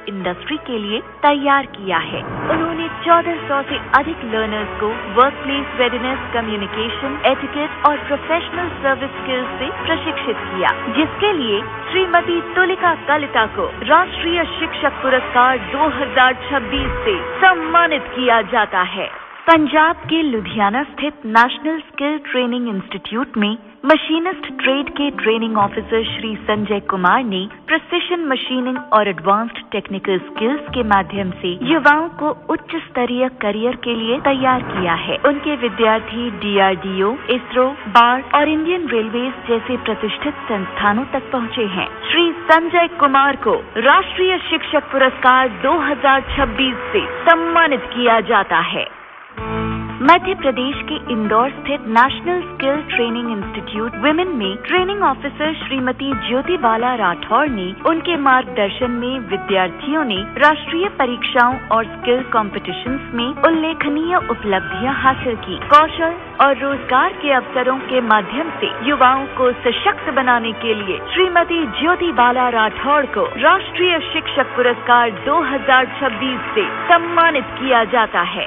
Industry के लिए तैयार किया है। उन्होंने 1400 से अधिक लर्नर्स को work place readiness, communication, etiquette और प्रोफेशनल सर्विस स्किल्स से प्रशिक्षित किया, जिसके लिए श्रीमती तुलिका कलिता को राष्ट्रीय शिक्षक पुरस्कार 2026 से सम्मानित किया जाता है। पंजाब के लुधियाना स्थित नेशनल स्किल ट्रेनिंग इंस्टीट्यूट में मशीनिस्ट ट्रेड के ट्रेनिंग ऑफिसर श्री संजय कुमार ने प्रिसिशन मशीनिंग और एडवांस्ड टेक्निकल स्किल्स के माध्यम से युवाओं को उच्च स्तरीय करियर के लिए तैयार किया है। उनके विद्यार्थी DRDO, इसरो, बार्ड और इंडियन रेलवेज जैसे प्रतिष्ठित संस्थानों तक पहुँचे हैं। श्री संजय कुमार को राष्ट्रीय शिक्षक पुरस्कार 2026 से सम्मानित किया जाता है। मध्य प्रदेश के इंदौर स्थित national skill training institute women में ट्रेनिंग ऑफिसर श्रीमती ज्योति बाला राठौर ने उनके मार्गदर्शन में विद्यार्थियों ने राष्ट्रीय परीक्षाओं और स्किल कॉम्पिटिशन्स में उल्लेखनीय उपलब्धियां हासिल की। कौशल और रोजगार के अवसरों के माध्यम से युवाओं को सशक्त बनाने के लिए श्रीमती ज्योति बाला राठौर को राष्ट्रीय शिक्षक पुरस्कार 2026 से सम्मानित किया जाता है।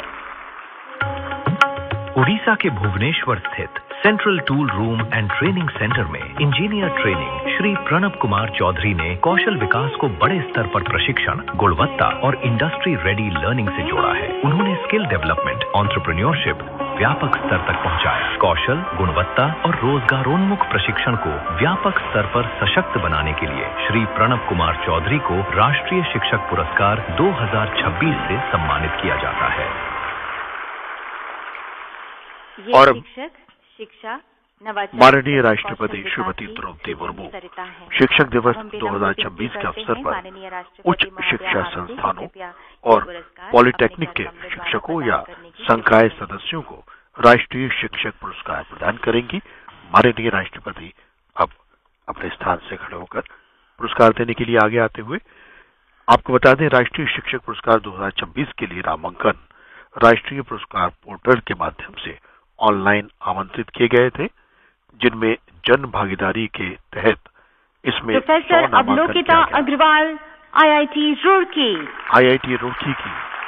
उड़ीसा के भुवनेश्वर स्थित central tool room and training centre में इंजीनियर ट्रेनिंग श्री प्रणब कुमार चौधरी ने कौशल विकास को बड़े स्तर पर प्रशिक्षण, गुणवत्ता और इंडस्ट्री रेडी लर्निंग से जोड़ा है। उन्होंने स्किल डेवलपमेंट, एंटरप्रेन्योरशिप व्यापक स्तर तक पहुंचाया। कौशल, गुणवत्ता और रोजगारोन्मुख प्रशिक्षण को व्यापक स्तर पर सशक्त बनाने के लिए श्री प्रणब कुमार चौधरी को राष्ट्रीय शिक्षक पुरस्कार 2026 से सम्मानित किया जाता है। और माननीय राष्ट्रपति श्रीमती द्रौपदी मुर्मू शिक्षक दिवस 2026 के अवसर पर उच्च शिक्षा संस्थानों और पॉलिटेक्निक के शिक्षकों या संकाय सदस्यों को राष्ट्रीय शिक्षक पुरस्कार प्रदान करेंगी। माननीय राष्ट्रपति अब अपने स्थान से खड़े होकर पुरस्कार देने के लिए आगे आते हुए आपको बता दें, राष्ट्रीय शिक्षक पुरस्कार 2026 के लिए नामांकन राष्ट्रीय पुरस्कार पोर्टल के माध्यम से ऑनलाइन आमंत्रित किए गए थे, जिनमें जन भागीदारी के तहत इसमें प्रोफेसर अवलोकिता अग्रवाल IIT रुड़की की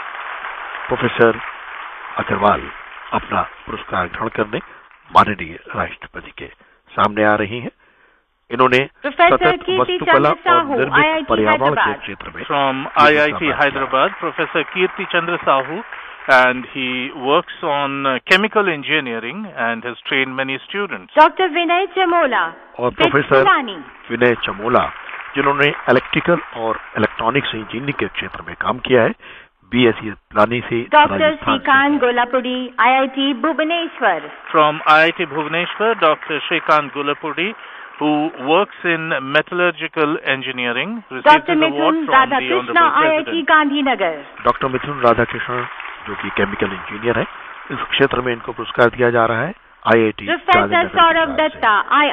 प्रोफेसर अग्रवाल अपना पुरस्कार ग्रहण करने माननीय राष्ट्रपति के सामने आ रही हैं। इन्होंने सतत वस्तुकला और निर्मित पर्यावरण के क्षेत्र में from IIT Hyderabad professor Kirti Chandra Sahu, and he works on chemical engineering and has trained many students. Dr. Vinay Chamola और प्रोफेसर विनय चमोला, जिन्होंने इलेक्ट्रिकल और इलेक्ट्रॉनिक्स इंजीनियरिंग के क्षेत्र में काम किया है, BSc प्लानी से। Dr. Shrikant Golapudi, IIT Bhubaneswar. From IIT Bhubaneswar, Dr. Shrikant Golapudi, who works in metallurgical engineering, received the award from the Honorable President. IIT Gandhinagar. Dr. मिथुन राधाकृष्णन, जो कि केमिकल इंजीनियर है, इस क्षेत्र में इनको पुरस्कार दिया जा रहा है IIT। Professor Saurabh Dutta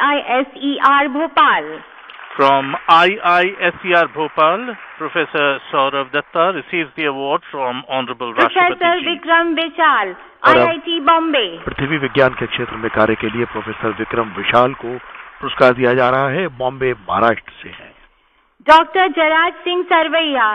IISER Bhopal. From IISER Bhopal, Professor Saurabh Datta receives the award from Honorable Rashtrapati Professor Ji. Vikram Vishal IIT Bombay। पृथ्वी विज्ञान के क्षेत्र में कार्य के लिए प्रोफेसर विक्रम विशाल को पुरस्कार दिया जा रहा है, बॉम्बे महाराष्ट्र से है। Doctor Jayraj Singh Sarvaiya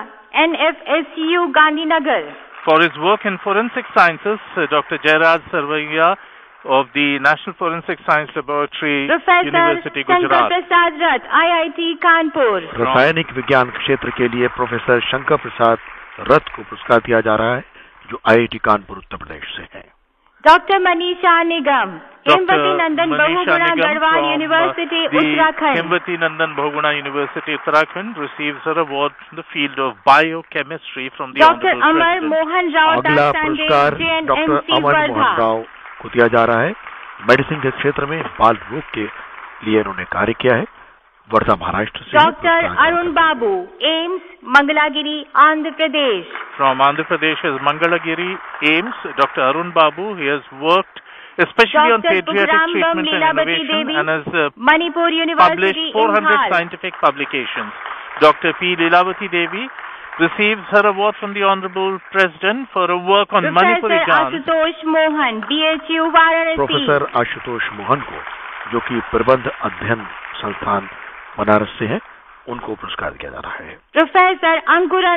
NFSU Gandhinagar. For his work in forensic sciences, Dr. Jairaj Sarvaiya of the National Forensic Science Laboratory, University, Gujarat. Professor Shankar Prasad Rath, IIT Kanpur. रासायनिक विज्ञान क्षेत्र के लिए प्रोफेसर शंकर प्रसाद रथ को पुरस्कार दिया जा रहा है, जो IIT कानपुर उत्तर प्रदेश से है। Doctor Manisha Nigam Hemvati Nandan Bahuguna Garhwal university Uttarakhand. Hemvati Nandan Bahuguna University Uttarakhand receives her award in the field of biochemistry from the doctor Honorable Amar President. Mohan Rao अगला पुरस्कार डॉक्टर अमर मोहन राव को दिया जा रहा है। मेडिसिन के क्षेत्र में बाल रोग के लिए इन्होंने कार्य किया है, वर्धा महाराष्ट्र से। Doctor Arun Babu AIIMS Mangalagiri Andhra Pradesh. From Andhra Pradesh is Mangalagiri AIIMS, Dr. Arun Babu. He has worked especially on pediatric treatment and innovation and has published 400 scientific publications. Dr. P. Lilavati Devi receives her award from the Honorable President for her work on Manipuri dance. Ashutosh Mohan BHU Varanasi. Professor Ashutosh Mohan को, जो कि प्रबंध अध्ययन संस्थान बनारस से है, उनको पुरस्कार दिया जा रहा है। प्रोफेसर अंकुर